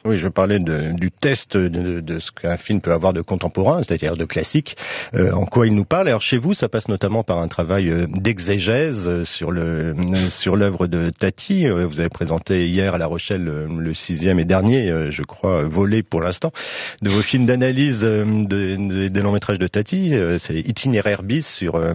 Oui, je parlais du test de ce qu'un film peut avoir de contemporain, c'est-à-dire de classique. En quoi il nous parle. Alors chez vous, ça passe notamment par un travail d'exégèse sur l'œuvre de Tati. Vous avez présenté hier à La Rochelle le 6e et dernier, je crois, volet pour l'instant, de vos films d'analyse des longs métrages de Tati. C'est Itinéraire bis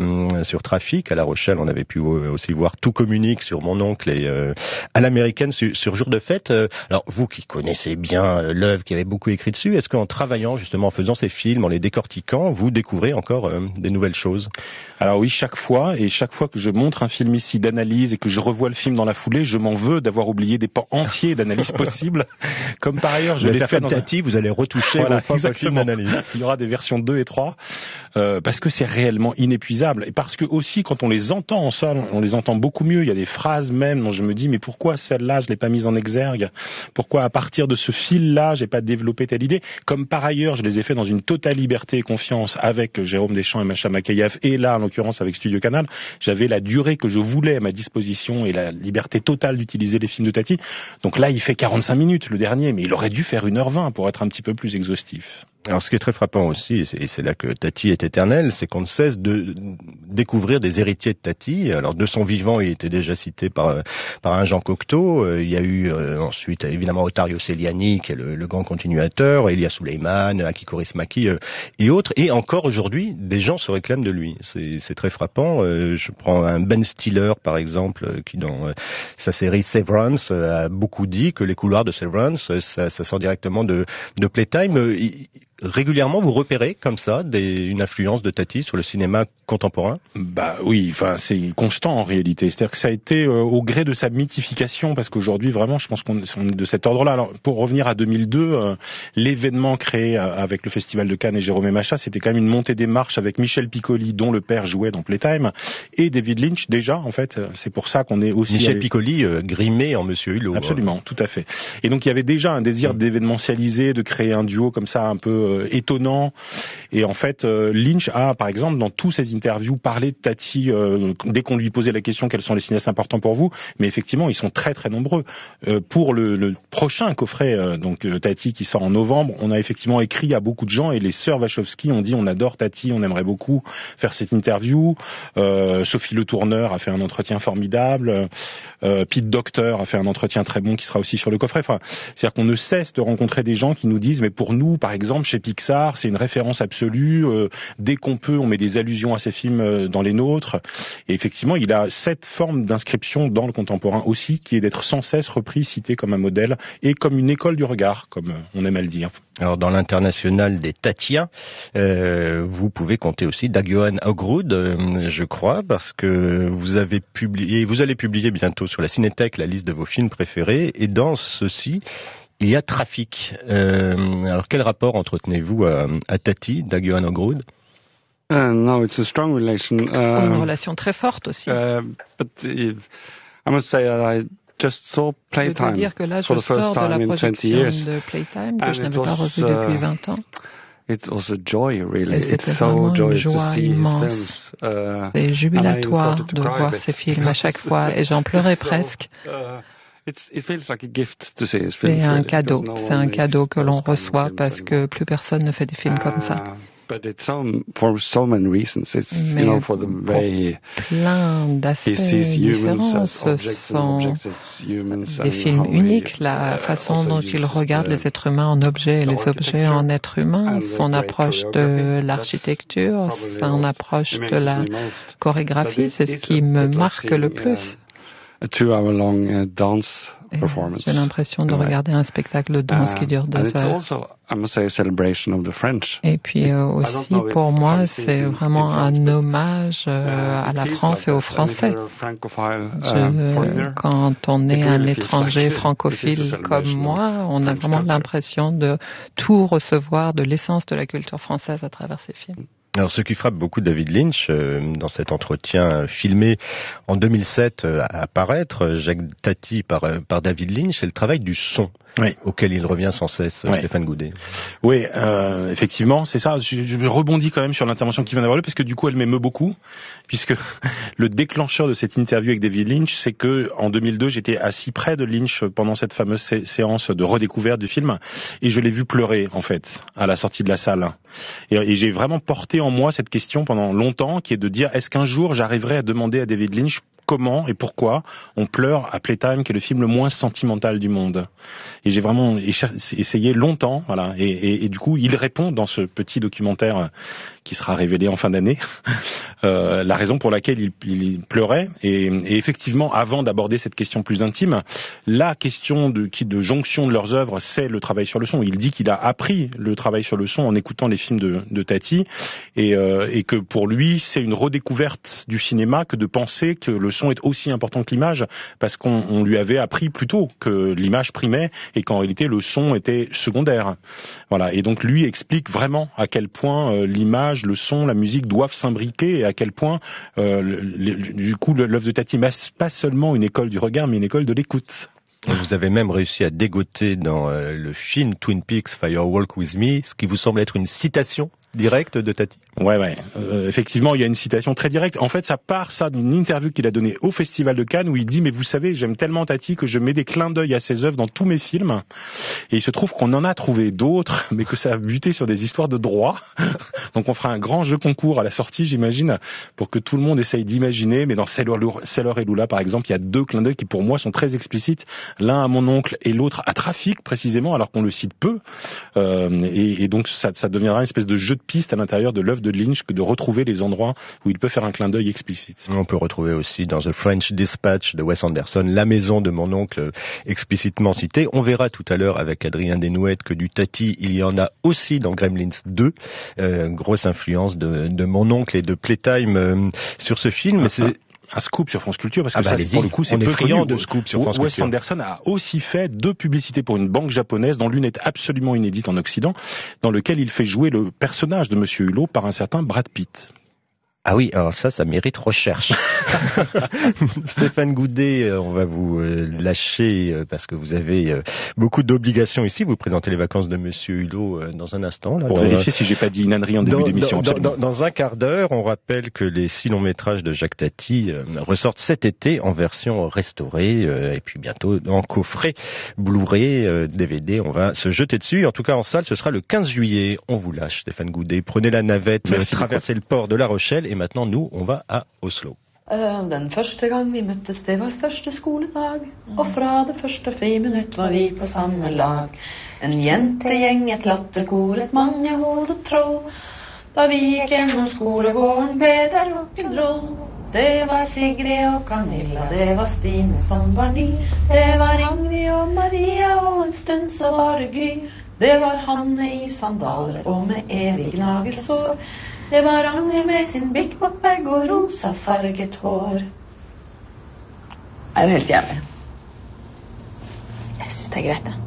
sur Trafic. À La Rochelle, on avait pu aussi voir Tout communique sur Mon oncle et à l'américaine sur Jour de fête. Alors vous qui connaissez bien l'œuvre, qui avait beaucoup écrit dessus, est-ce qu'en travaillant justement, en faisant ces films, en les décortiquant, vous découvrez encore des nouvelles choses? Alors oui, chaque fois que je montre un film ici d'analyse et que je revois le film dans la foulée, je m'en veux d'avoir oublié des pans entiers d'analyse possibles. Comme par ailleurs, je l'ai fait dans Tati, vous allez retoucher vos propres films d'analyse. Il y aura des versions 2 et 3, parce que c'est réellement inépuisable. Et parce que aussi, quand on les entend en salle, on les entend beaucoup mieux. Il y a des phrases même dont je me dis, mais pourquoi celle-là, je l'ai pas mise en exergue? Pourquoi à partir de ce fil-là, j'ai pas développé telle idée? Comme par ailleurs, je les ai fait dans une totale liberté et confiance avec Jérôme Deschamps et Macha Makayev, et là, en l'occurrence, avec Studio Canal, j'avais la durée que je voulais à ma disposition et la liberté totale d'utiliser les films de Tati. Donc là, il fait 45 minutes, le dernier, mais il aurait dû faire 1h20 pour être un petit peu plus exhaustif. Alors, ce qui est très frappant aussi, et c'est là que Tati est éternel, c'est qu'on ne cesse de découvrir des héritiers de Tati. Alors, de son vivant, il était déjà cité par un Jean Cocteau. Il y a eu ensuite, évidemment, Ottavio Celiani, qui est le grand continuateur, Elia Suleiman, Aki Kaurismäki et autres. Et encore aujourd'hui, des gens se réclament de lui. C'est très frappant. Je prends un Ben Stiller, par exemple, qui dans sa série Severance a beaucoup dit que les couloirs de Severance, ça sort directement de Playtime. Régulièrement, vous repérez comme ça une influence de Tati sur le cinéma contemporain? Bah oui, enfin c'est constant en réalité. C'est-à-dire que ça a été au gré de sa mythification, parce qu'aujourd'hui vraiment, je pense qu'on est de cet ordre-là. Alors pour revenir à 2002, l'événement créé avec le Festival de Cannes et Jérôme et Macha, c'était quand même une montée des marches avec Michel Piccoli, dont le père jouait dans Playtime, et David Lynch déjà. En fait, c'est pour ça qu'on est aussi Michel Piccoli grimé en Monsieur Hulot. Absolument, tout à fait. Et donc il y avait déjà un désir d'événementialiser, de créer un duo comme ça un peu étonnant. Et en fait, Lynch a, par exemple, dans tous ses interviews, parlé de Tati dès qu'on lui posait la question quels sont les cinéastes importants pour vous. Mais effectivement, ils sont très très nombreux. Pour le prochain coffret, donc Tati, qui sort en novembre, on a effectivement écrit à beaucoup de gens, et les sœurs Wachowski ont dit on adore Tati, on aimerait beaucoup faire cette interview. Sophie Le Tourneur a fait un entretien formidable. Pete Docter a fait un entretien très bon qui sera aussi sur le coffret. Enfin, c'est-à-dire qu'on ne cesse de rencontrer des gens qui nous disent mais pour nous, par exemple, chez Pixar, c'est une référence absolue. Dès qu'on peut, on met des allusions à ces films dans les nôtres. Et effectivement, il a cette forme d'inscription dans le contemporain aussi, qui est d'être sans cesse repris, cité comme un modèle et comme une école du regard, comme on aime à le dire. Alors, dans l'international des Tatiens, vous pouvez compter aussi Dag-Johan Haugerud, je crois, parce que vous allez publier bientôt sur la Cinétech la liste de vos films préférés, et dans ceci, il y a Trafic. Alors, quel rapport entretenez-vous à Tati, Dag-Johan Haugerud? No, it's a strong relation. Une relation très forte aussi. But I must say I just saw Playtime. Je dois dire que là, je sors de la projection de Playtime, que je n'avais pas revu depuis 20 ans. It was a joy, really. Et c'était vraiment une joie immense. C'est jubilatoire de voir ces films à chaque fois, et j'en pleurais presque. C'est un cadeau que l'on reçoit parce que plus personne ne fait des films comme ça. Mais pour plein d'aspects différents, ce sont des films uniques. La façon dont il regarde les êtres humains en objets et les objets en êtres humains, son approche de l'architecture, son approche de la chorégraphie, c'est ce qui me marque le plus. J'ai l'impression de regarder un spectacle de danse qui dure 2 heures. Et puis aussi, pour moi, c'est vraiment un hommage à la France et aux Français. Quand on est un étranger francophile comme moi, on a vraiment l'impression de tout recevoir de l'essence de la culture française à travers ces films. Alors, ce qui frappe beaucoup David Lynch dans cet entretien filmé en 2007 à apparaître, Jacques Tati par David Lynch, c'est le travail du son. Oui. Auquel il revient sans cesse, oui. Stéphane Goudet. Oui, effectivement, c'est ça. Je rebondis quand même sur l'intervention qui vient d'avoir lieu parce que du coup, elle m'émeut beaucoup, puisque le déclencheur de cette interview avec David Lynch, c'est que en 2002, j'étais assis près de Lynch pendant cette fameuse séance de redécouverte du film, et je l'ai vu pleurer en fait à la sortie de la salle. Et j'ai vraiment porté en moi cette question pendant longtemps, qui est de dire est-ce qu'un jour j'arriverai à demander à David Lynch comment et pourquoi on pleure à Playtime, qui est le film le moins sentimental du monde. Et j'ai vraiment essayé longtemps, voilà. Et du coup, il répond dans ce petit documentaire qui sera révélé en fin d'année, la raison pour laquelle il pleurait. Et effectivement, avant d'aborder cette question plus intime, la question de jonction de leurs œuvres, c'est le travail sur le son. Il dit qu'il a appris le travail sur le son en écoutant les films de Tati, et que pour lui, c'est une redécouverte du cinéma que de penser que le son est aussi important que l'image, parce qu'on lui avait appris plus tôt que l'image primait et qu'en réalité le son était secondaire. Voilà. Et donc lui explique vraiment à quel point l'image, le son, la musique doivent s'imbriquer, et à quel point du coup l'œuvre de Tati n'est pas seulement une école du regard, mais une école de l'écoute. Vous avez même réussi à dégoter dans le film Twin Peaks Fire Walk With Me, ce qui vous semble être une citation directe de Tati. Ouais. Effectivement, il y a une citation très directe. En fait, ça part d'une interview qu'il a donnée au Festival de Cannes où il dit « Mais vous savez, j'aime tellement Tati que je mets des clins d'œil à ses œuvres dans tous mes films. » Et il se trouve qu'on en a trouvé d'autres, mais que ça a buté sur des histoires de droit. Donc on fera un grand jeu concours à la sortie, j'imagine, pour que tout le monde essaye d'imaginer. Mais dans Sailor et Lula, par exemple, il y a 2 clins d'œil qui pour moi sont très explicites. L'un à mon oncle et l'autre à Trafic, précisément, alors qu'on le cite peu. Et donc ça deviendra une espèce de jeu de piste à l'intérieur de l'œuvre de Lynch que de retrouver les endroits où il peut faire un clin d'œil explicite. On peut retrouver aussi dans The French Dispatch de Wes Anderson la maison de mon oncle explicitement citée. On verra tout à l'heure avec Adrien Desnouettes que du Tati, il y en a aussi dans Gremlins 2. Grosse influence de mon oncle et de Playtime sur ce film. Mais c'est un scoop sur France Culture, parce que pour le coup, c'est peu friand de scoop sur France Culture. Wes Anderson a aussi fait 2 publicités pour une banque japonaise, dont l'une est absolument inédite en Occident, dans lequel il fait jouer le personnage de Monsieur Hulot par un certain Brad Pitt. Ah oui, alors ça mérite recherche. Stéphane Goudet, on va vous lâcher parce que vous avez beaucoup d'obligations ici. Vous présentez les vacances de Monsieur Hulot dans un instant. Là, pour vérifier si j'ai pas dit une ânerie en début d'émission. Dans un quart d'heure, on rappelle que les 6 longs métrages de Jacques Tati ressortent cet été en version restaurée et puis bientôt en coffret Blu-ray, DVD. On va se jeter dessus. En tout cas, en salle, ce sera le 15 juillet. On vous lâche, Stéphane Goudet. Prenez la navette, traversez le port de La Rochelle. Et maintenant, nous, on va à Oslo. Den første gang vi møttes, det var første skoledag. Og fra det første friminutt var vi på samme lag. En jentegjeng, et latterkor, et mannehode og tråd. Da vi gikk gjennom skolegården, ble det rock'n'roll. Det var Sigrid og Camilla, det var Stine som var ny. Det var Ingrid og Maria, og en stund så var det Gry. Det var Hanne i sandaler og med evig gnagesår. Det var Ragnhild med sin Big Book-bag og rosa farget hår. Det er jo helt jævlig. Jeg synes det er greit, det.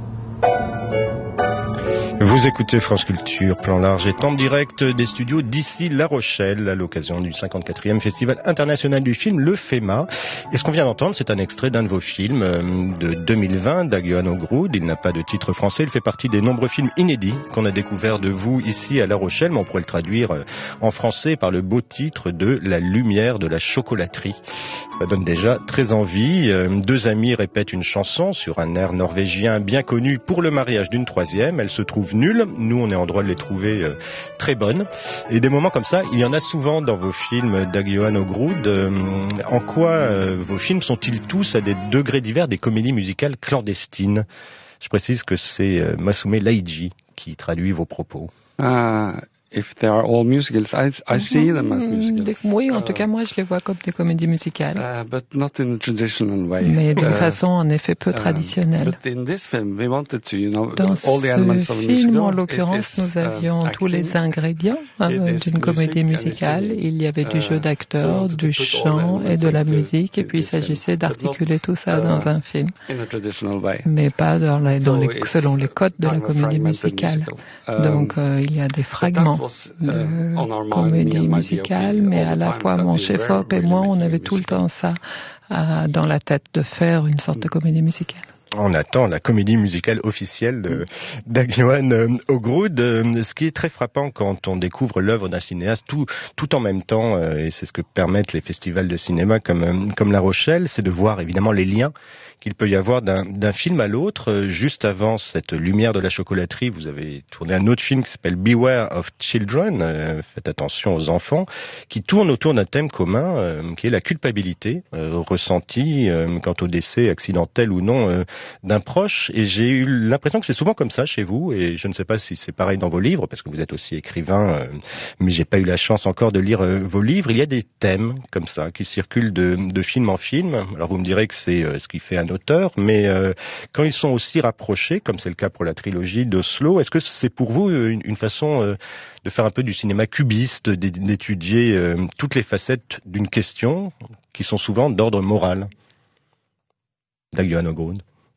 Vous écoutez France Culture, plan large et en direct des studios d'ici La Rochelle à l'occasion du 54e Festival international du film, le FEMA. Et ce qu'on vient d'entendre, c'est un extrait d'un de vos films de 2020, Dag Johan Ågrud. Il n'a pas de titre français, il fait partie des nombreux films inédits qu'on a découverts de vous ici à La Rochelle, mais on pourrait le traduire en français par le beau titre de La lumière de la chocolaterie. Ça donne déjà très envie. 2 amis répètent une chanson sur un air norvégien bien connu pour le mariage d'une 3e. Elle se trouve nulle. Nous, on est en droit de les trouver très bonnes. Et des moments comme ça, il y en a souvent dans vos films, Dag Johan Ågrud. En quoi vos films sont-ils tous à des degrés divers des comédies musicales clandestines? Je précise que c'est Masume Laiji qui traduit vos propos. If they are all musicals, I see them as musicals. Oui, en tout cas, moi, je les vois comme des comédies musicales. But not in a traditional way. Mais d'une façon, en effet, peu traditionnelle. But in this film, we wanted to, you know, dans all the elements of a musical. Dans ce film, en l'occurrence, nous avions tous les ingrédients d'une comédie musicale. Il y avait du jeu d'acteurs, du chant et de la musique. Et puis, il s'agissait d'articuler tout ça dans un film. Mais pas selon les codes de la comédie musicale. Donc, il y a des fragments. de comédie musicale, mais à la fois mon chef-op et moi, on avait tout le temps ça dans la tête de faire une sorte de comédie musicale. On attend la comédie musicale officielle d'Agyoan Ogrud. Ce qui est très frappant quand on découvre l'œuvre d'un cinéaste tout en même temps, et c'est ce que permettent les festivals de cinéma comme La Rochelle, c'est de voir évidemment les liens qu'il peut y avoir d'un film à l'autre. Juste avant cette lumière de la chocolaterie, vous avez tourné un autre film qui s'appelle Beware of Children, faites attention aux enfants, qui tourne autour d'un thème commun, qui est la culpabilité ressentie quant au décès accidentel ou non d'un proche. Et j'ai eu l'impression que c'est souvent comme ça chez vous, et je ne sais pas si c'est pareil dans vos livres, parce que vous êtes aussi écrivain, mais j'ai pas eu la chance encore de lire vos livres. Il y a des thèmes comme ça qui circulent de film en film. Alors vous me direz que c'est ce qui fait un auteur, mais quand ils sont aussi rapprochés, comme c'est le cas pour la trilogie d'Oslo, est-ce que c'est pour vous une façon de faire un peu du cinéma cubiste, d'étudier toutes les facettes d'une question qui sont souvent d'ordre moral? Dagyoan Ogrud.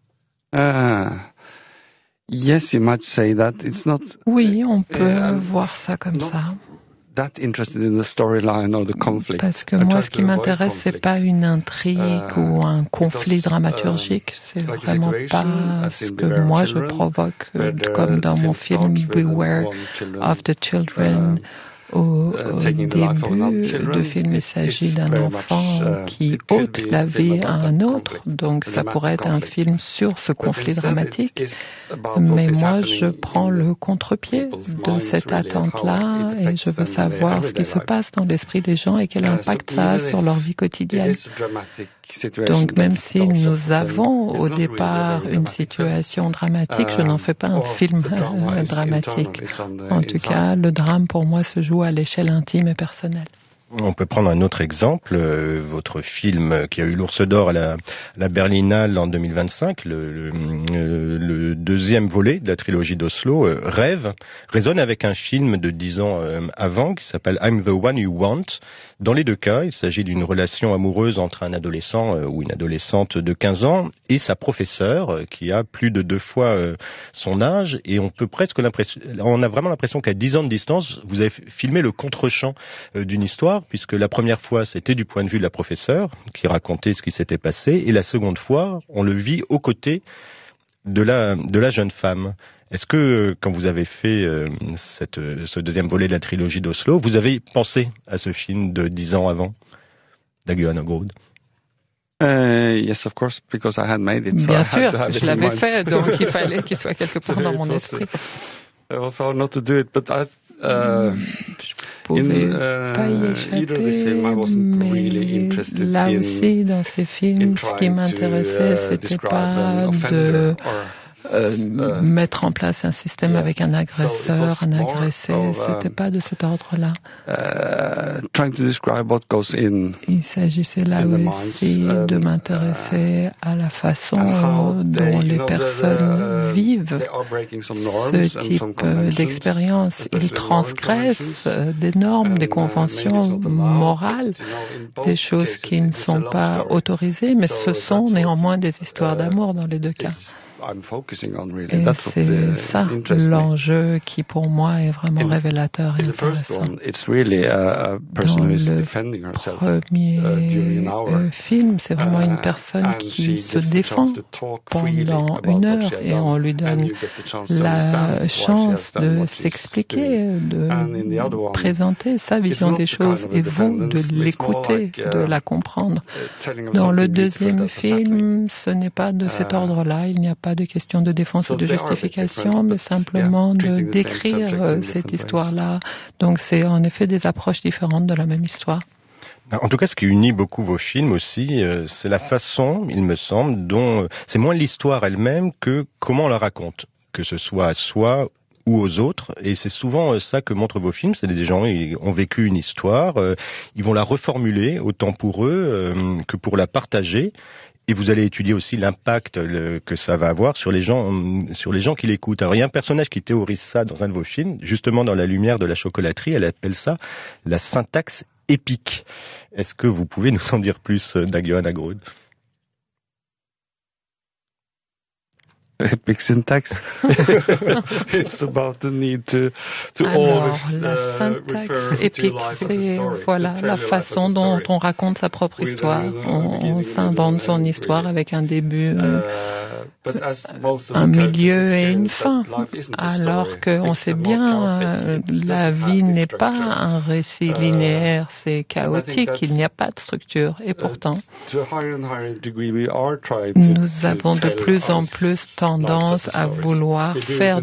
Yes, you might say that. It's not. Oui, on peut voir ça comme ça. Parce que moi, ce qui m'intéresse, c'est pas une intrigue ou un conflit dramaturgique. C'est vraiment pas ce que moi je provoque, comme dans mon film Beware of the Children. Au début du film, il s'agit d'un enfant qui ôte la vie à un autre, donc ça pourrait être un film sur ce conflit dramatique. Mais moi, je prends le contre-pied de cette attente-là et je veux savoir ce qui se passe dans l'esprit des gens et quel impact ça a sur leur vie quotidienne. Donc même si nous avons au départ une situation dramatique, je n'en fais pas un film dramatique. En tout cas, le drame pour moi se joue à l'échelle intime et personnelle. On peut prendre un autre exemple, votre film qui a eu l'Ours d'Or à la Berlinale en 2025, le deuxième volet de la trilogie d'Oslo, Rêve, résonne avec un film de 10 ans avant qui s'appelle I'm the One You Want. Dans les deux cas, il s'agit d'une relation amoureuse entre un adolescent ou une adolescente de 15 ans et sa professeure qui a plus de 2 fois son âge, et on a vraiment l'impression qu'à 10 ans de distance, vous avez filmé le contre-champ d'une histoire, puisque la première fois, c'était du point de vue de la professeure qui racontait ce qui s'était passé, et la seconde fois, on le vit aux côtés de la jeune femme. Est-ce que, quand vous avez fait ce deuxième volet de la trilogie d'Oslo, vous avez pensé à ce film de 10 ans avant, Dagyoan Ogrud? Yes, of course, because I had made it. So Bien sûr, je l'avais fait, donc il fallait qu'il soit quelque part dans mon esprit. Also not to do it, but je pouvais pas y échapper, mais là aussi, dans ces films, ce qui m'intéressait, c'était pas de mettre en place un système avec un agresseur, un agressé, c'était pas de cet ordre-là. Il s'agissait là aussi de m'intéresser à la façon dont les personnes vivent ce type d'expérience. Ils transgressent des normes, des conventions morales, des choses qui ne sont pas autorisées, mais ce sont néanmoins des histoires d'amour dans les deux cas. Et c'est ça l'enjeu qui pour moi est vraiment révélateur et intéressant. Dans le premier film, c'est vraiment une personne qui se défend pendant 1 heure et on lui donne la chance de s'expliquer, de présenter sa vision des choses et vous de l'écouter, de la comprendre. Dans le deuxième film, ce n'est pas de cet ordre-là, il n'y a pas de question de défense ou de justification, mais simplement de décrire cette histoire-là. Donc c'est en effet des approches différentes de la même histoire. En tout cas, ce qui unit beaucoup vos films aussi, c'est la façon, il me semble, dont c'est moins l'histoire elle-même que comment on la raconte, que ce soit à soi ou aux autres, et c'est souvent ça que montrent vos films. C'est des gens qui ont vécu une histoire, ils vont la reformuler autant pour eux que pour la partager. Et vous allez étudier aussi l'impact que ça va avoir sur les gens qui l'écoutent. Alors il y a un personnage qui théorise ça dans un de vos films, justement dans La lumière de la chocolaterie, elle appelle ça la syntaxe épique. Est-ce que vous pouvez nous en dire plus, Dagyoan Ogrud? epic syntax. It's about the need to Alors, la syntaxe épique, c'est voilà la façon dont on raconte sa propre histoire. On s'invente son histoire avec un début, un milieu et une fin. Alors qu'on sait bien, la vie n'est pas un récit linéaire, c'est chaotique, il n'y a pas de structure. Et pourtant, nous avons de plus en plus tendance à vouloir faire